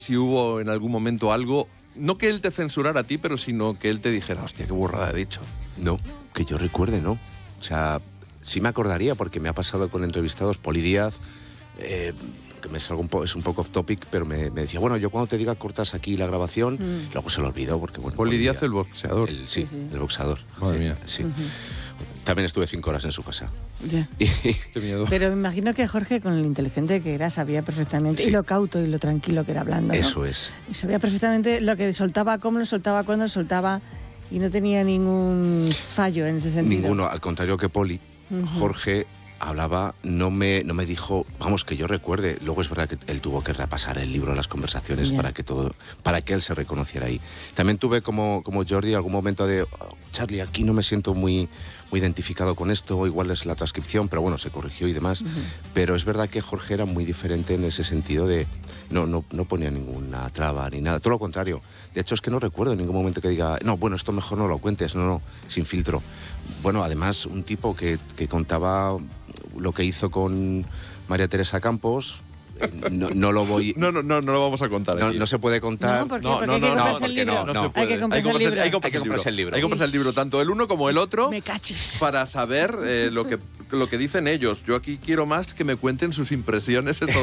si hubo en algún momento algo, no que él te censurara a ti, pero sino que él te dijera, hostia, qué burrada he dicho. No, que yo recuerde, no. O sea, sí me acordaría porque me ha pasado con entrevistados. Poli Díaz, que me salgo es un poco off topic, pero me decía, bueno, yo cuando te diga cortas aquí la grabación, luego se lo olvidó porque bueno. Poli Díaz, el boxeador. Sí, el boxeador. Madre mía. Sí. También estuve 5 horas en su casa. Ya. Qué miedo. Pero me imagino que Jorge, con lo inteligente que era, sabía perfectamente, Sí. y lo cauto y lo tranquilo que era hablando, ¿no? Eso es. Y sabía perfectamente lo que soltaba, cómo lo soltaba, cuándo lo soltaba, y no tenía ningún fallo en ese sentido. Ninguno, al contrario que Poli, Jorge hablaba, no me dijo, vamos, que yo recuerde. Luego es verdad que él tuvo que repasar el libro, las conversaciones, Yeah. para que él se reconociera ahí. También tuve como Jordi algún momento de, Charlie, aquí no me siento muy identificado con esto, igual es la transcripción, pero bueno, se corrigió y demás. Pero es verdad que Jorge era muy diferente en ese sentido de, no ponía ninguna traba ni nada, todo lo contrario. De hecho, es que no recuerdo en ningún momento que diga, no, bueno, esto mejor no lo cuentes, no, sin filtro. Bueno, además, un tipo que contaba lo que hizo con María Teresa Campos, no lo voy... No lo vamos a contar aquí. No se puede contar. No, ¿por qué? Porque hay que comprarse el libro. No se puede. Hay que comprarse el libro. Hay que comprarse el libro. Hay que comprarse el libro, tanto el uno como el otro. Me cachis. Para saber lo que dicen ellos. Yo aquí quiero más que me cuenten sus impresiones